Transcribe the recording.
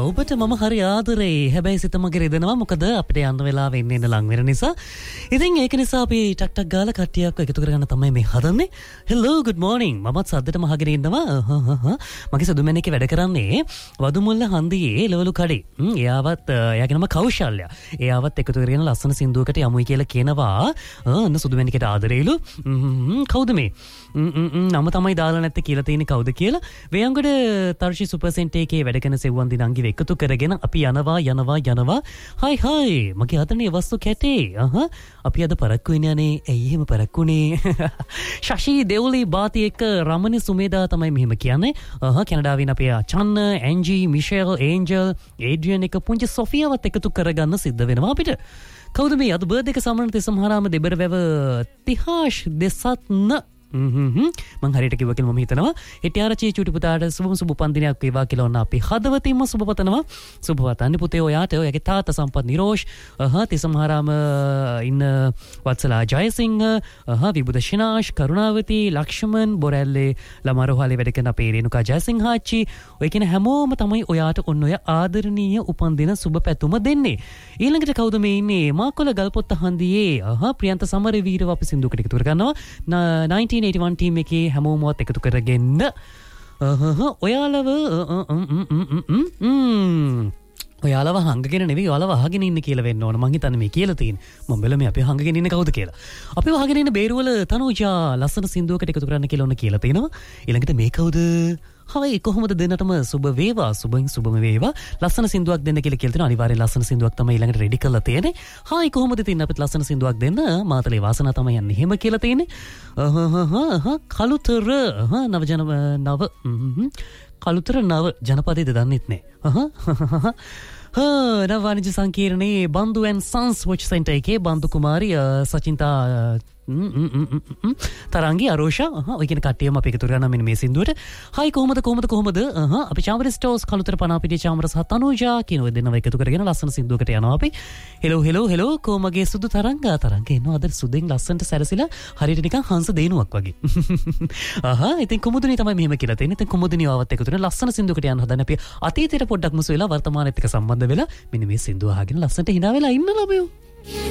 ඔබට මම හරි ආදරේ. හැබැයි සිත මගේ රිදෙනවා. මොකද අපිට යන්න වෙලාව එන්නේ ලඟ වෙන නිසා. ඉතින් ඒක නිසා අපි ටක් ටක් ගාලා කට්ටියක් එකතු කරගන්න තමයි මේ හදන්නේ. hello good morning. මමත් සද්දටම අහගෙන ඉන්නවා. මගේ සුදුමැණිකේ වැඩ කරන්නේ වදුමුල්ල හන්දියේ ලවලු කඩේ. එයාවත් එයාගේ නම කෞශල්‍ය. එයාවත් එකතු කරගෙන ලස්සන සින්දුවකට යමුයි කියලා කියනවා. අන්න සුදුමැණිකට ආදරේලු. කවුද මේ? නම තමයි දාලා නැත්තේ කියලා තියෙන්නේ කවුද කියලා. වේයන්ගොඩ තර්ෂි සුපර් සෙන්ටර් එකේ වැඩ කරන සෙව්වන් දිනංගි එකතු කරගෙන අපි යනවා. හයි මගේ අතනේ වස්තු කැටේ. අපි අද පරක්කු වෙන්නේ අනේ. ඇයි එහෙම පරක්කුනේ? ශෂි දෙවුලි බාති එක්ක රමණි සුමේදා තමයි මෙහෙම කියන්නේ. කැනඩාවෙන් අපේ චන්න, ඇන්ජි, මිෂෙල්, ඒන්ජල්, ඒඩ්‍රියන් එක පුංචි සොෆියාවත් එකතු කරගන්න සිද්ධ වෙනවා අපිට. කවුද මේ අද බර්ත්ඩේ එක සමරන තිසමහාරාම දෙබරවැව තිහාෂ් දෙසත්න මං හරියට කිව්වා කියලා මම හිතනවා. හිටියාරචි චූටි පුතාට සුබ උපන්දිනයක් වේවා කියලා ඔන්න අපි හදවතින්ම සුබ පතනවා. සුබ පතන්නේ පුතේ ඔයාට. ඔයාගේ තාත්තා සම්පත් නිරෝෂ්, තිසමහාරාම ඉන්න වත්සලා ජයසිංහ, විබුද ශිනාෂ්, කරුණාවති, ලක්ෂමන්, බොරැල්ලේ ළමාරෝහලේ වැඩ කරන අපේ රේණුකා ජයසිංහ ආච්චි. ඔය කියන හැමෝම තමයි ඔයාට ඔන්න ඔය ආදරණීය උපන්දින සුබ පැතුම දෙන්නේ. ඊළඟට කවුද මේ ඉන්නේ? මාකොළ ගල්පොත්ත හන්දියේ ප්‍රියන්ත සමරවීරව අපි සින්දුවකට එකතු කරගන්නවා. 1981 ටීම් එකේ හැමෝමවත් එකතු කරගෙන ඔයාලව හංගගෙන නෙවෙයි ඔයාලව අහගෙන ඉන්න කියලා වෙන්න ඕන. මං හිතන්නේ මේ කියලා තියෙන. මම බැලුවා මේ අපි හංගගෙන ඉන්නේ කවුද කියලා. අපි වහගෙන ඉන්න බේරුවල තනුජා ලස්සන සින්දුවකට එකතු කරන්න කියලා ඔන්න කියලා තියෙනවා. ඊළඟට මේ කවුද? හයි කොහොමද දෙන්නටම සුබ වේවා. සුබම වේවා. ලස්සන සින්දුවක් දෙන්න කියලා තියෙනවා. අනිවාර්යෙන් ලස්සන සින්දුවක් තමයි ඊළඟට රෙඩි කරලා තියෙන්නේ. හයි කොහොමද තින්නේ අපිට ලස්සන සින්දුවක් දෙන්න? මාතලේ වාසනා තමයි යන්නේ. එහෙම කියලා තියෙන්නේ. කලුතර කලුතර නව ජනපදයේද දන්නෙත් නෑ. නව වාණිජ්‍ය සංකීර්ණයේ බන්දු ඇන් සන්ස් වොච් සෙන්ටර් එකේ බන්දු කුමාරි සචින්තා තරංගි අරෝෂා ඔය කියන කට්ටියම අපි එකතු කරගන්න මෙන්න මේ සින්දුවට. හයි කොහොමද අපි චාමර ස්ටෝස් කලුතර පනාපිටිය චාමර සහ තනුජා කියන ඔය දෙන්නව එකතු කරගෙන ලස්සන සින්දුවකට යනවා අපි. හෙලෝ කොමගේ සුදු තරංග එනවා අද සුදෙන් ලස්සනට සැරසිලා හරියට නිකන් හංස දේනුවක් වගේ. ඉතින් කුමුදුනි තමයි මෙහෙම කියලා තියෙන්නේ. ඉතින් කුමුදුනි ආවත් එකතු කරගෙන ලස්සන සින්දුවකට යන්න හදන අපි අතීතයට පොඩ්ඩක් මුසු වෙලා වර්තමානෙත් එක්ක සම්බන්ධ වෙලා මෙන්න මේ සින්දුව අහගෙන ලස්සනට hina වෙලා ඉන්න ළමයෝ.